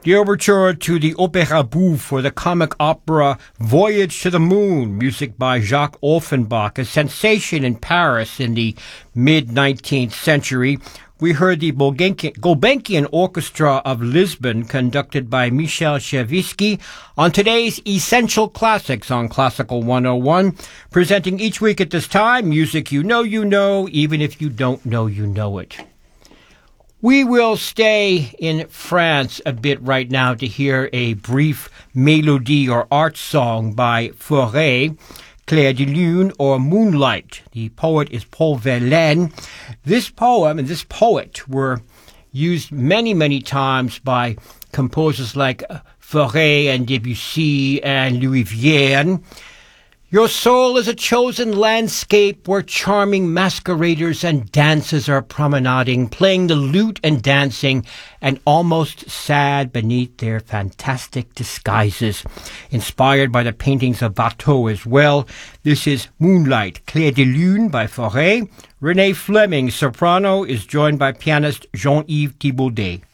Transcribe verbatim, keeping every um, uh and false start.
The overture to the Opéra Bouffe for the comic opera Voyage to the Moon, music by Jacques Offenbach, a sensation in Paris in the mid-nineteenth century. We heard the Gulbenkian Orchestra of Lisbon, conducted by Michel Chervisky, on today's Essential Classics on Classical one oh one, presenting each week at this time music you know you know, even if you don't know you know it. We will stay in France a bit right now to hear a brief mélodie or art song by Fauré, Clair de Lune, or Moonlight. The poet is Paul Verlaine. This poem and this poet were used many, many times by composers like Fauré and Debussy and Louis Vierne. Your soul is a chosen landscape where charming masqueraders and dancers are promenading, playing the lute and dancing, and almost sad beneath their fantastic disguises. Inspired by the paintings of Watteau as well, this is Moonlight, Clair de Lune by Fauré. Renee Fleming, soprano, is joined by pianist Jean-Yves Thibaudet.